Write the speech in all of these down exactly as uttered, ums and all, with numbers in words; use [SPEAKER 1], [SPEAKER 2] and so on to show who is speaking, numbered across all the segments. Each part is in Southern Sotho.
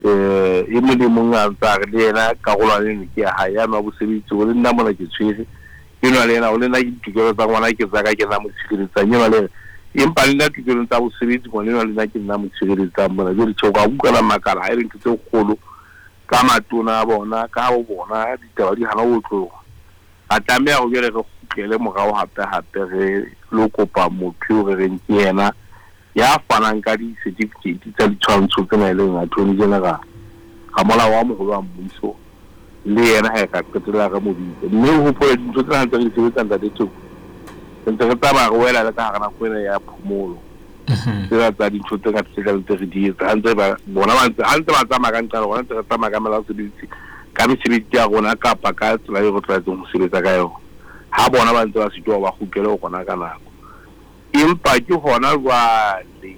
[SPEAKER 1] eh e mo le mong a tsa re le yena ka go lwa le ke ha ya no bosebetsi o le nna mona ke tshwere ke no le yena o le nna ke dikelo tsa ngwana ke tsaka ke na mo tshireletsa nyela le empa le nna dikelo tsa bosebetsi mo le no le nna ke nna mo tshireletsa mona le tshoka go kana makala ha e re ntse kgolo ka matona a bona ka ho bona ditaba di hana ho tlo a tlameha go jere go kele mogao hape hape re lo kopa motho re reng ke yena ya fanang ka di certificate tsa ditshwantsho tsena ile nga toni general ga mola wa mo go ba mmuso le yena ha ka qetela ga mo ditse mme ho pola dintho tsena tsa di sebetsa nda ditho ntse re taba go wela le ka ga na kwena ya phomolo tsela tsa dintho tse ka tsela tse re di etsa ntse ba bona ba ntse ntse ba tsamaya ka ntse bona ntse re tsamaya ka mela se ditsi ka mesebetsi ya rona ka pa ka tsela e go tlwaetseng go sebetsa ka yona ha bona ba ntse ba sitwa ba gukele go gona ka nako empa ke hona jwale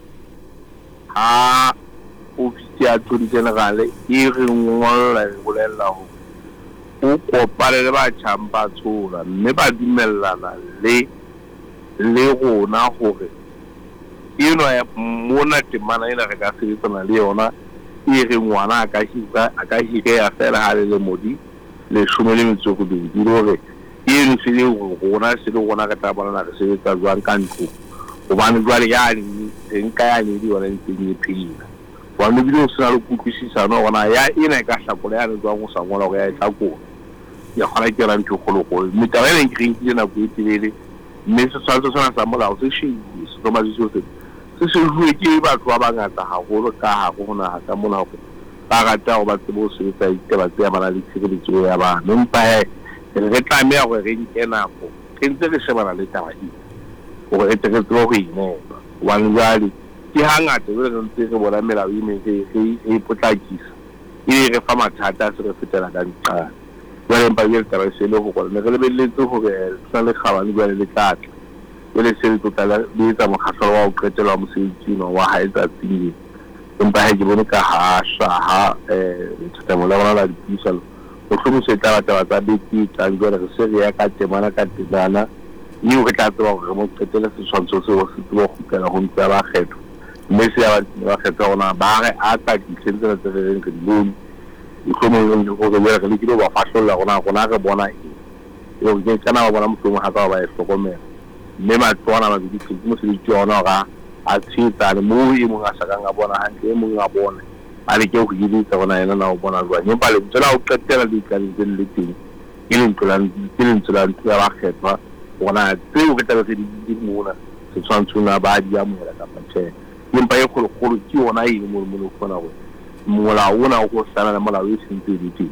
[SPEAKER 1] ha ofisi ya Attorney General e re ngolla e bolella ho o kopane le ba tšhampa tshola mme ba dumellana le le rona hore eno ya mona temana ena re ka sebetsana le yona e re ngwana a ka hisa a ka hire ya fela ha le modi le shumele metso go di dire eno se le rona se le rona ka tabana re sebetsa jwang ka ntlo gobane jwale ya ni nka ya ni di wala ntse ni phila wa no bile o sena le kutlwisisano gona ya ena ka hlakola ya le jwang go sa ngola go ya tlhako ya gona ke ra ntho go go metawa e nkreng ke na go itilele mme se tshwanetse sona sa molao se shi se tlo mazi se se se ruwe ke batho ba bangata haholo ka ha go na ha ka mona go ba rata go ba tsebo se tsa iteba tsa bana le tshireletso ya bana empa re tlameha go re nke nako ke ntse re shebana le taba e go re tle go ine wa njali ke hangata re ntse re bona melao e meng e e potlakisa e re fa mathata se re fetela ka nqa jwale mpa ye taba se le go go ne re lebelletse hore sa le kgabane jwale le tlatla le se le totala le tsa mokgatlo wa go qetela mo seitsino wa ha etsa tsile empa ha ke bone ka ha sha ha eh tsamo la bona la dipisalo o tlo mo se taba taba tsa beti tsa jwale re se re ya ka temana ka temana eo re tla tswa gore mo qetela se tshwantsho se go se tlo go kela go ntse ba kgetho mme se ya ba kgetho gona ba re a ka ditsentsela tse re reng ke dibone e tlomo le go re re le kile ba fahlolla gona gona re bona e o ke kana ba bona motho ha ka ba e hlokomela mme ba tswana ba di tsitsi mo se di tsona ga a tsita le mo e mo ga saka nga bona hantle e mo nga bona a le ke go giditsa gona ena na o bona jwa nyempa le tsela o qetela di ka le le teng e le ntlo la ke le ntlo la ntlo ya ba kgetwa gona tseo ke tla se di mona se tshwantsho na ba di amela ka pathe empa e go go ke ona e mo mo kgona go mola ona go sana le mola o se ntse di teng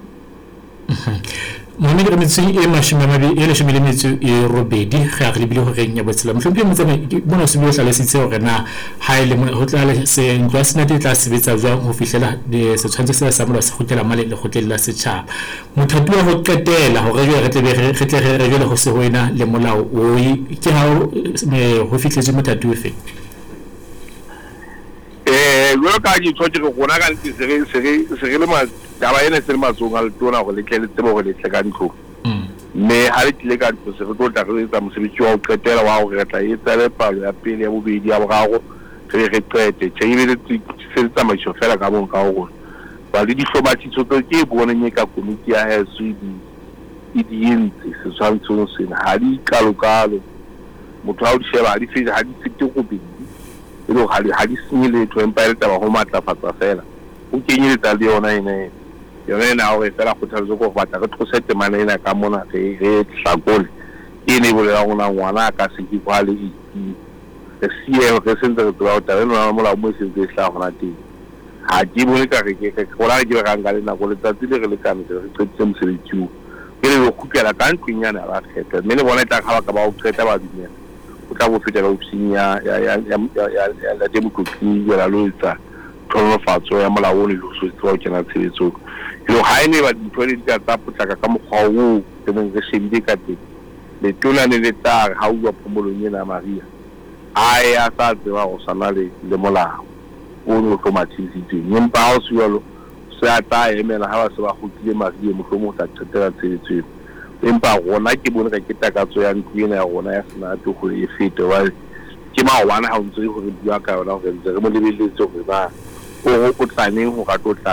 [SPEAKER 2] Mami re metsi e mashime mabi e le shimile metsi e robedi ga re bile go reng ya botsela mohlompi mo tsame bona se bile hlalositse hore na ha ile mo ho tla le se ntwa sena di tla sebetsa jwa ho fihlela di se tshwantse se sa mola se gotela male le gotlela setšhaba mothapi wa go qetela hore re tle be re tle re jole go se hoina le molao o ke ha ho fihletse mothapi o fe
[SPEAKER 1] eh lo ka di tshotse go gona ka ntse se re se re se re le ma taba ena se le matsong al tona go le tlele tsebo go le tleka ntlo me ha le tlile ka ntlo se re tlo tla re etsa mosebetsi wa go qetela wa go re tla etsa le palo ya pele ya bobedi ya bogago re re qete tshebe le se tsa maisho fela ka bon ka go ba le di hlobatitso tse ke boneng ka komiti ya heso di di dintse se tshwantsho se ha di kalokalo motho a di sheba di fetse ha di fete go bedi e lo ha di ha di senyele to empire taba go matlafatsa fela o kenyeletsa le yona ene yona ena o fela go tlhalosa go batla re tlosetse mana ena ka mona re re tlhakole ene bolela gona ngwana ka se ke kwa le e sie re sentse re tloa ta re no mola mo se se tla gona teng ha ke bone ka re ke go la ke ga ngale na go le tsatsi le re le kana re tsetse mosebetsi o pele go kukela ka ntwinyana ba kgetha mme le bona tla ga ba ka ba o qeta ba dinela o tla go fetela opsinya ya ya ya ya la democracy ya la loetsa tolofatso ya molao le lo so tso kena tshebetso lo haine ba dipole di tsa potlaka ka mokgwa o ke neng re shebile ka teng le tona le letare ha o bua phomolong ena Maria ai a sa tseba go sana le le molao o no automatically nyempa ha o se yalo se a ta emela ha ba se ba gotile Maria mohlomong tsa tsetela tshebetso empa gona ke bone ka ke takatso ya ntwena ya gona ya sena to go e fete wa ke ma wana ha o ntse go re bua ka yona go ntse re mo lebeletse go ba o o tla neng ho ka tlo